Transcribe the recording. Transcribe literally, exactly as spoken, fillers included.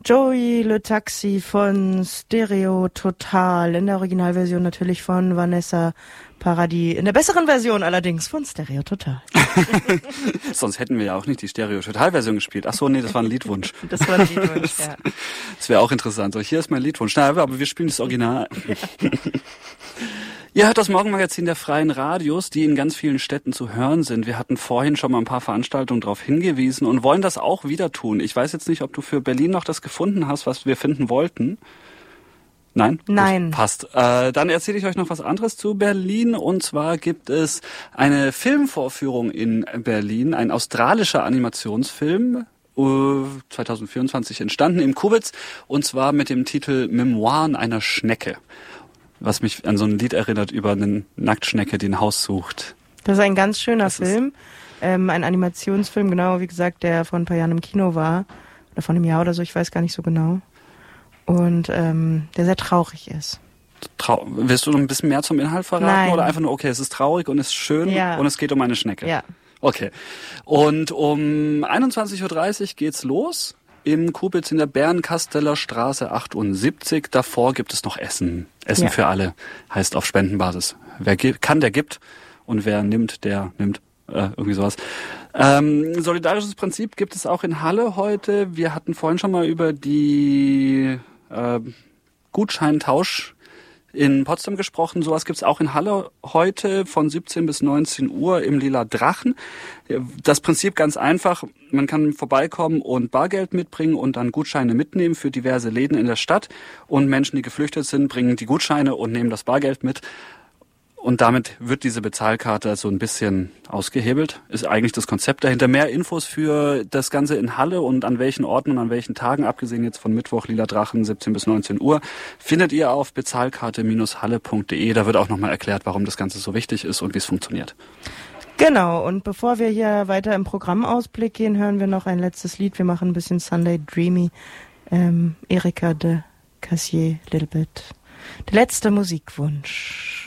Joey Le Taxi von Stereo Total, in der Originalversion natürlich von Vanessa Paradis, in der besseren Version allerdings von Stereo Total. Sonst hätten wir ja auch nicht die Stereo Total Version gespielt. Ach so, nee, das war ein Liedwunsch. Das war ein Liedwunsch, ja. Das wäre auch interessant. So, hier ist mein Liedwunsch. Na, aber wir spielen das Original. Ja. Ihr hört das Morgenmagazin der Freien Radios, die in ganz vielen Städten zu hören sind. Wir hatten vorhin schon mal ein paar Veranstaltungen darauf hingewiesen und wollen das auch wieder tun. Ich weiß jetzt nicht, ob du für Berlin noch das gefunden hast, was wir finden wollten. Nein? Nein. Gut, passt. Äh, dann erzähle ich euch noch was anderes zu Berlin. Und zwar gibt es eine Filmvorführung in Berlin, ein australischer Animationsfilm, zwanzig vierundzwanzig entstanden im Kubitz, und zwar mit dem Titel Memoiren einer Schnecke. Was mich an so ein Lied erinnert über eine Nacktschnecke, die ein Haus sucht. Das ist ein ganz schöner das Film, ähm, ein Animationsfilm, genau wie gesagt, der vor ein paar Jahren im Kino war, oder vor einem Jahr oder so, ich weiß gar nicht so genau. Und ähm, der sehr traurig ist. Trau- Willst du noch ein bisschen mehr zum Inhalt verraten? Nein. Oder einfach nur, okay, es ist traurig und es ist schön Ja. und es geht um eine Schnecke? Ja. Okay. Und um einundzwanzig Uhr dreißig geht's los im Kubitz in der Bärenkasteller Straße achtundsiebzig. Davor gibt es noch Essen. Essen Ja. für alle, heißt auf Spendenbasis. Wer gi- kann, der gibt. Und wer nimmt, der nimmt. Äh, irgendwie sowas. Ähm, solidarisches Prinzip gibt es auch in Halle heute. Wir hatten vorhin schon mal über die äh, Gutscheintausch in Potsdam gesprochen. Sowas gibt's auch in Halle heute von siebzehn bis neunzehn Uhr im Lila Drachen. Das Prinzip ganz einfach. Man kann vorbeikommen und Bargeld mitbringen und dann Gutscheine mitnehmen für diverse Läden in der Stadt. Und Menschen, die geflüchtet sind, bringen die Gutscheine und nehmen das Bargeld mit. Und damit wird diese Bezahlkarte so ein bisschen ausgehebelt. Ist eigentlich das Konzept dahinter. Mehr Infos für das Ganze in Halle und an welchen Orten und an welchen Tagen, abgesehen jetzt von Mittwoch, Lila Drachen, siebzehn bis neunzehn Uhr, findet ihr auf bezahlkarte halle punkt de. Da wird auch nochmal erklärt, warum das Ganze so wichtig ist und wie es funktioniert. Genau, und bevor wir hier weiter im Programmausblick gehen, hören wir noch ein letztes Lied. Wir machen ein bisschen Sunday Dreamy. Ähm, Erika de Cassier, Little Bit. Der letzte Musikwunsch.